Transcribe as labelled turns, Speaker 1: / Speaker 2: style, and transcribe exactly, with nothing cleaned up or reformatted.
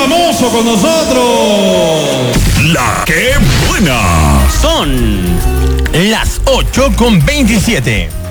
Speaker 1: famoso con nosotros.
Speaker 2: La que buena.
Speaker 3: Son las ocho con veintisiete.